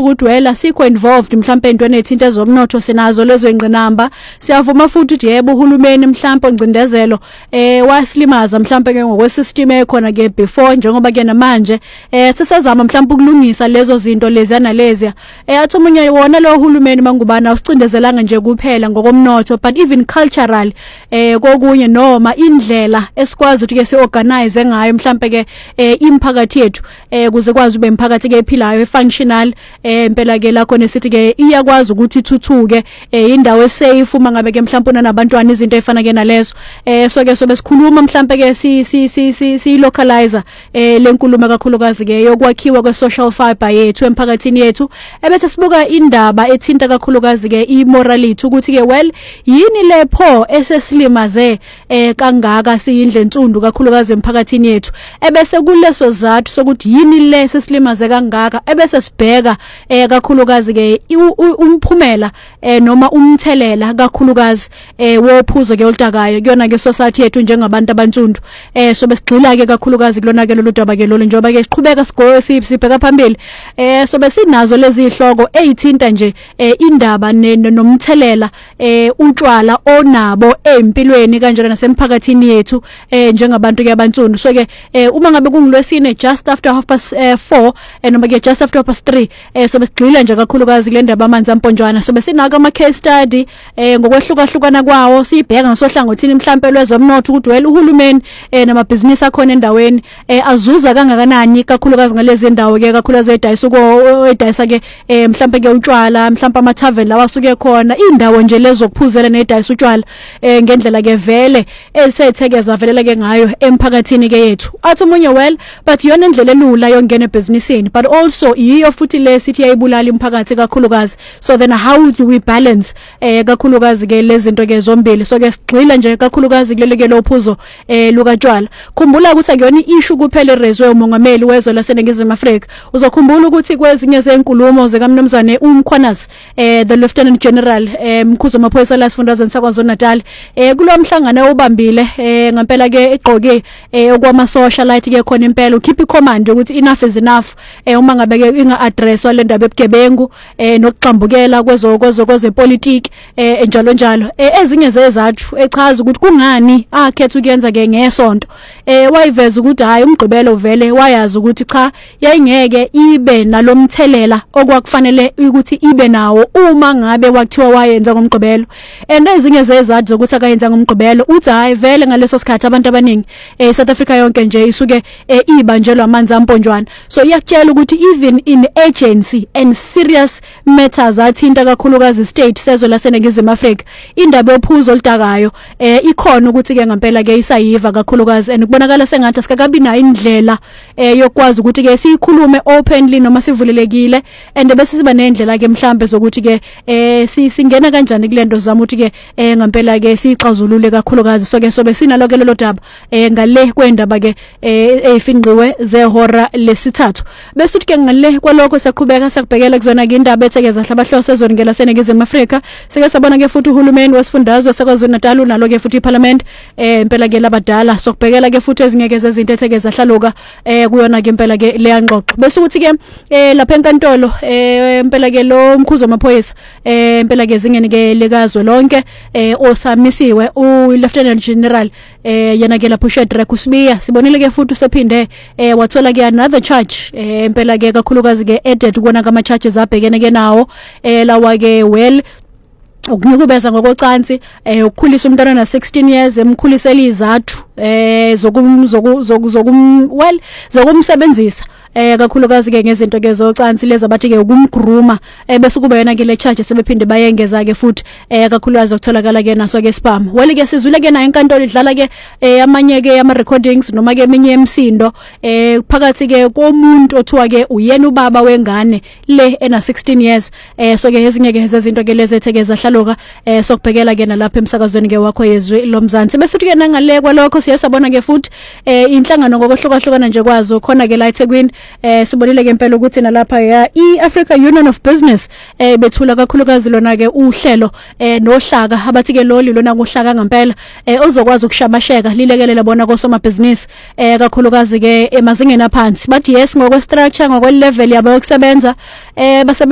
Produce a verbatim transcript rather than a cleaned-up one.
ukuthi wela sikho involved mhlawumbe entweni ethinta ezomnotho sinazo lezo ingqinamba siyavuma futhi ukuthi yebo uhulumeni mhlawumbe ongcindezelo eh wasilimaza mhlawumbe ke ngokwesystem ekhona ke before njengoba ke namanje eh sesazama mhlawumbe ukulungisa lezo zinto lezi analezi eh athi umunye wona lo uhulumeni mangubana usicindezelanga nje kuphela ngokomnotho but even cultural eh kokunye noma indlela esikwazi ukuthi ke siorganize ngayo mhlawumbe ke imphakathi yethu eh kuze kwazi ube imphakathi ke ephilayo functional eh impela ke lakho nesithi ke iyakwazi ukuthi ithuthuke eh indawo esafe uma ngabe ke mhlawumbe unabantwana izinto efana ke nalezo eh so ke sobe sikhuluma mhlawumbe ke si si si si localizer eh lenkulumo kakhulukazi ke yokwakhiwa kwe social fiber yethu emphakathini yethu ebese sibuka indaba ethinta kakhulukazi ke immorality ukuthi ke well yini lepho esesilimaze eh kangaka siyindle ntsundu kakhulukazi emphakathini yethu ebese kuleso zathu sokuthi yini lese silimaze kangaka ebese sibheka eh kakhulukazi ke umphumela eh noma umthelela kakhulukazi eh wophuzo ke olutakayo kuyona ke society yethu njengabantu abantsundu eh so besigxila ke kakhulukazi kulona ke lolu daba ke lolu njengoba ke siqhubeka sigo sibheka phambili eh so besinazo lezi ihloko ezithinta nje eh indaba nomthelela eh utshwala onabo empilweni kanjalo nasemphakathini yethu eh njengabantu ke abantsundu so ke uma ngabe kungilwesine just after half past four noma ke just after half past three eh so besigxila nje kakhulukazi kule ndaba amanzi amponjwana so besinaka ama case study eh ngokwehlukahlukana kwawo sibheka ngasohlangothini mhlawumbe lwezomnotho ukuthi well uhulumeni eh namabhizinisi akhona endaweni eh azuza kangakanani kakhulukazi ngalezi ndawo ke kakhulukazi edayisa uko edayisa ke eh mhlawumbe ke utshwala mhlawumbe ama tavern lawa suke khona indawo nje lezo kuphuzela nedayisa utshwala eh ngendlela ke vele esethekeza velela ke ngayo emphakathini ke yethu athi umunye well but yona indlela elula yongena ebusinessini but also iyo futhi lesithi yayibulala imphakathi kakhulukazi so then how do we balance eh kakhulukazi ke lezi zinto ke zombili so ke sigxila nje kakhulukazi kulelo ke lophuzo eh lukatshwala khumbula ukuthi akuyona issue kuphela erezwe umongameli wezwe laseNingizimu Afrika uzokhumbula ukuthi kwezinye zenkulumo zikaMnumzane uMkhwanazi eh the Lieutenant General eh Mkhuzo Maphoyisa lasifundazwe sakwaZulu Natal eh kulomhlangano obambile eh ngempela ke egqoke eh okwama socialite ke khona impela ukhipha icommand ukuthi enough is enough eh uma ngabe ke inga addresswa le ndaba ebugebengu eh nokuxambukela kwezo kwezo kwezepolitiki eh njalo njalo eh ezinye zezathu echaza ukuthi kungani akhetha ukuyenza ke ngesonto eh wayiveza ukuthi hayi umgqibelo vele wayazi ukuthi cha yayingeke ibe nalomthelela okwakufanele ukuthi ibe nawo uma ngabe wakuthiwa wayenza ngomgqibelo and ezinye zezathu zokuthi akayenza ngomgqibelo uthi hayi vele ngaleso sikhathi abantu abaningi eh South Africa yonke nje isuke eh, ibanjelwa amanzi amponjwana so iyakutshela ukuthi even in agency and serious matters athinta kakhulukazi state sezwe laseNingizimu Afrika indaba yophuzo olutakayo eh ikhona ukuthi ke ngempela ke isayiva kakhulukazi and kubonakala sengathi sikakabi na indlela eh yokwazi ukuthi ke sikhulume openly noma sivulelekile and bese siba nendlela ke mhlambe zokuthi ke eh singena kanjani kulento zama ukuthi ke eh ngempela ke sixazulule kakhulukazi so ke sobe sinaloke lelo daba eh ngale kwendaba ke eh efinqiwe zehora lesithathu bese uthi ke ngale kwalokho siyaqhubeka sakubhekela kuzona ke indaba ethekeza hlabahloso sezweni ngela seNingizimu Afrika sike sabona ke futhi uhulumeni wesifundazwe sakwaZulu Natal unalo ke futhi iParliament eh impela ke labadala sokubhekela ke futhi ezingeke zezinto ethekeza hlaluka eh kuyona ke impela ke leyangqoqo bese ukuthi ke eh lapha enkantolo eh impela ke lo Mkhuzo Maphoyisa eh impela ke zingene ke lekazwe lonke eh osamisiwe u Lieutenant General eh yena ke lapho Shedrack Sibiya sibonile ke futhi usephinde eh wathola ke another charge eh impela ke kakhulukazi ke added kona kama charges abhekene ke nawo eh lawa ke well ukunyukubeza ngokocansi eh ukukhulisa umntwana na sixteen years emkhulisela izathu eh zokum zokum well zokumsebenzisa eh kakhulukazi ke ngezinto ke zocansi lezi abathi ke ukumgruma eh bese kuba yona ke le charge sebephinde bayengeza ke futhi eh kakhulukazi ukutholakala ke naso ke spam well ke sizwile ke na enkantolo idlala ke eh amanye ke ama recordings noma ke eminye emsindo eh phakathi ke komuntu othiwa ke uyena ubaba wengane le ena sixteen years eh so ke ezinye ke zezinto ke lezi ethekeza hlaluka eh sokubhekela ke nalapha emsakazweni ke wakho yezwe lomzansi bese uthi ke nangale kwalokho siyasabona ke futhi eh inhlangano ngokuhlukahlukana nje kwazo khona ke la eThekwini eh sibonile ke impela ukuthi nalapha ya iAfrica Union of Business eh bethula kakhulukazi lona ke uhlelo eh nohlaka abathi ke loli lona kuhlaka ngempela eh ozokwazi ukushabasheka lilekelela bona kosoma business eh kakhulukazi ke emazingeni aphansi bathi yes ngokwe structure ngokwe level yabo yokusebenza eh